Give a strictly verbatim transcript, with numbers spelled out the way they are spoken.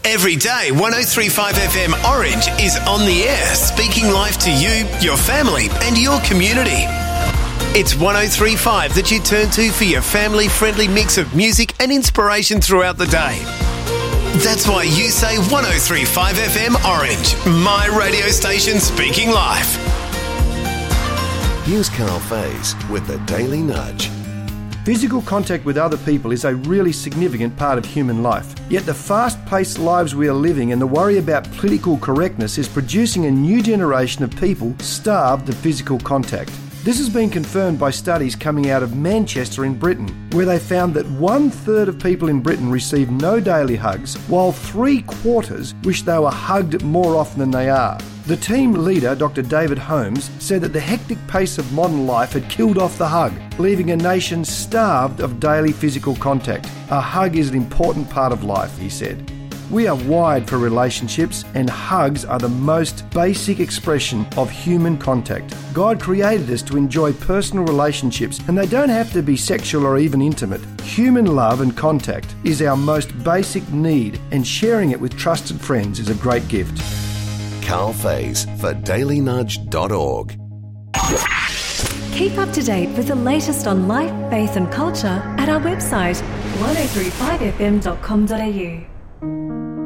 Every day, one oh three point five F M Orange is on the air, speaking life to you, your family and your community. It's one oh three point five that you turn to for your family-friendly mix of music and inspiration throughout the day. That's why you say one oh three point five F M Orange, my radio station speaking life. Here's Carl Faze with the Daily Nudge. Physical contact with other people is a really significant part of human life. Yet the fast-paced lives we are living and the worry about political correctness is producing a new generation of people starved of physical contact. This has been confirmed by studies coming out of Manchester in Britain, where they found that one-third of people in Britain receive no daily hugs, while three-quarters wish they were hugged more often than they are. The team leader, Doctor David Holmes, said that the hectic pace of modern life had killed off the hug, leaving a nation starved of daily physical contact. A hug is an important part of life, he said. We are wired for relationships, and hugs are the most basic expression of human contact. God created us to enjoy personal relationships, and they don't have to be sexual or even intimate. Human love and contact is our most basic need, and sharing it with trusted friends is a great gift. Carl Faze for daily nudge dot org. Keep up to date with the latest on life, faith and culture at our website one oh three five f m dot com dot a u.